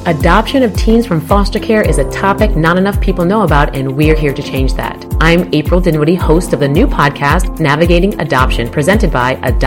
Adoption of teens from foster care is a topic not enough people know about, and we're here to change that. I'm April Dinwiddie, host of the new podcast, Navigating Adoption, presented by Adopt